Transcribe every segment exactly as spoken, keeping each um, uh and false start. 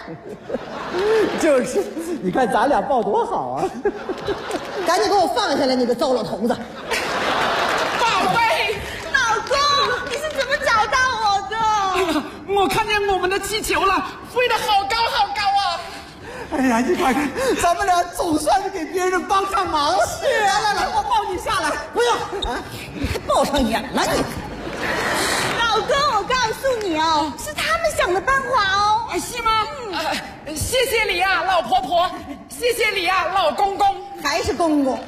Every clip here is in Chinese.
就是，你看咱俩抱多好啊！ 赶紧给我放下来，你个糟老头子！ 宝贝， 老公，你是怎么找到我的？ 哎呀，我看见我们的气球了，飞得好高好高啊！ 哎呀，你看看，咱们俩总算是给别人帮上忙了。是啊，来来，我抱你下来。 不用啊，你还抱上眼了你。 老公，我告诉你哦，是他们想的办法哦。 啊，是吗？嗯、呃，谢谢你啊，老婆婆，谢谢你啊，老公公， 还是公公。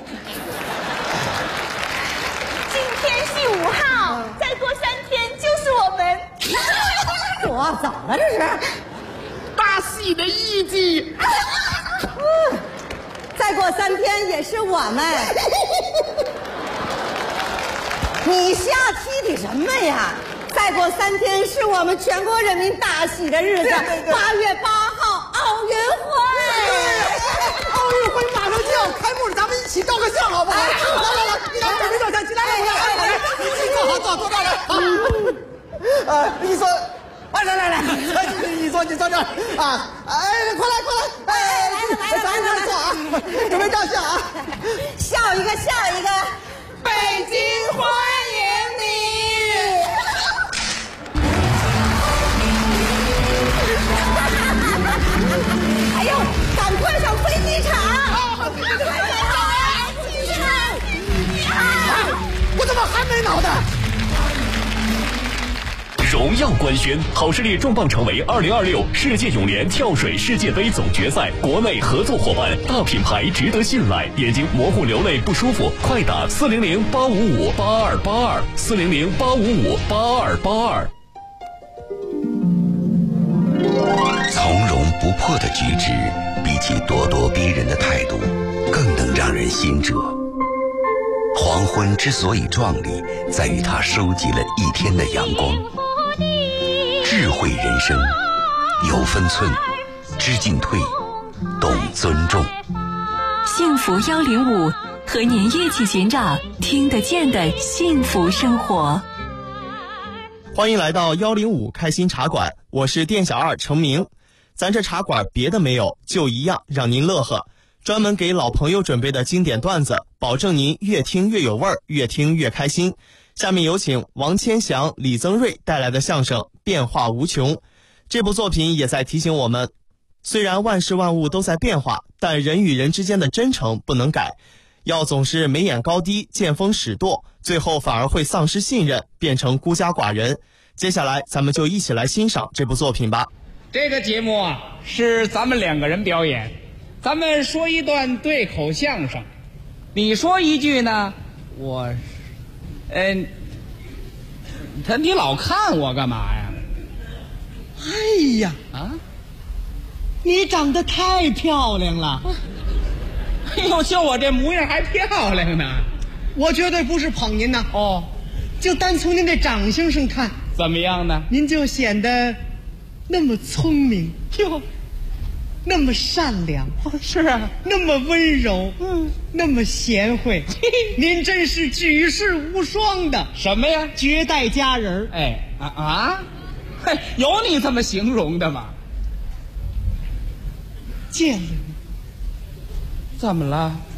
今天是五号，再过三天就是我们。 我怎么了这是？ 大喜的一击。 嗯，再过三天也是我们。你瞎踢踢什么呀？再过三天是我们全国人民大喜的日子，八月八号奥运会。 奥运会马上就要开幕了，咱们一起照个相好不好？来来来，你来准备照相，起来来来来来，一起照好，照坐这儿来。呃，你说，啊来来来，你你坐你坐这儿啊，哎，快来快来，哎，咱们这儿坐啊，准备照相啊， 笑一个笑一个， 北京欢迎你。 哎呦，赶快上飞机场！ 哦， 快快快，机场！ 我怎么还没脑袋？ 荣耀官宣，好视力重磅成为二零二六世界泳联跳水世界杯总决赛国内合作伙伴，大品牌值得信赖。眼睛模糊流泪不舒服，快打四零零八五五八二八二四零零八五五八二八二。 从容不迫的举止，比起咄咄逼人的态度，更能让人心折。黄昏之所以壮丽，在于它收集了一天的阳光。智慧人生，有分寸，知进退，懂尊重。 幸福幺零五，和您一起寻找听得见的幸福生活。 欢迎来到幺零五开心茶馆，我是店小二程明。咱这茶馆别的没有，就一样让您乐呵。专门给老朋友准备的经典段子，保证您越听越有味儿，越听越开心。下面有请王千祥、李增瑞带来的相声《变化无穷》。这部作品也在提醒我们，虽然万事万物都在变化，但人与人之间的真诚不能改。要总是眉眼高低、见风使舵，最后反而会丧失信任，变成孤家寡人。接下来咱们就一起来欣赏这部作品吧。 这个节目啊，是咱们两个人表演，咱们说一段对口相声，你说一句呢，我，嗯、呃，他你老看我干嘛呀？ 哎呀啊， 你长得太漂亮了！ 哎呦，就我这模样还漂亮呢？ 我绝对不是捧您呐。 哦， 就单从您这长相上看， 怎么样呢？ 您就显得那么聪明哟，那么善良。 哦，是啊， 那么温柔， 嗯， 那么贤惠，您真是举世无双的。 什么呀？ 绝代佳人。 哎啊啊！嘿，有你这么形容的吗？ 见了你， 怎么了？